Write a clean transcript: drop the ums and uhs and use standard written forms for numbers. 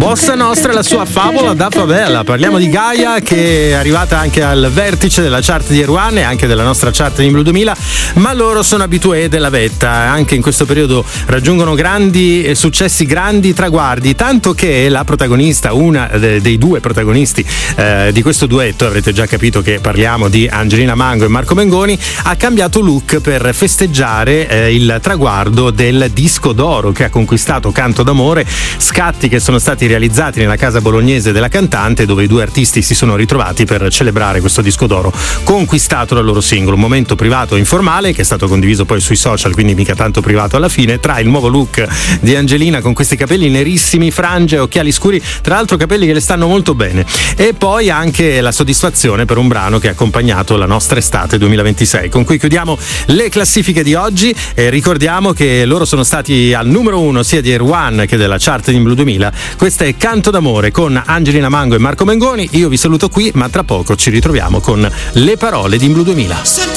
Bossa Nostra, la sua favola da favela. Parliamo di Gaia, che è arrivata anche al vertice della chart di Erwan e anche della nostra chart di Blu 2000, ma loro sono abitué della vetta, anche in questo periodo raggiungono grandi successi, grandi traguardi, tanto che la protagonista, una dei due protagonisti di questo duetto, avrete già capito che parliamo di Angelina Mango e Marco Mengoni, ha cambiato look per festeggiare il traguardo del disco d'oro che ha conquistato Canto d'amore, scatti che sono stati realizzati nella casa bolognese della cantante, dove i due artisti si sono ritrovati per celebrare questo disco d'oro conquistato dal loro singolo. Un momento privato e informale che è stato condiviso poi sui social, quindi mica tanto privato alla fine, tra il nuovo look di Angelina con questi capelli nerissimi, frange, occhiali scuri, tra l'altro capelli che le stanno molto bene, e poi anche la soddisfazione per un brano che ha accompagnato la nostra estate 2026, con cui chiudiamo le classifiche di oggi. E ricordiamo che loro sono stati al numero 1 sia di Erwan che della chart di Blu 2000. Questa è Canto d'amore con Angelina Mango e Marco Mengoni. Io vi saluto qui, ma tra poco ci ritroviamo con le parole di Blu 2000.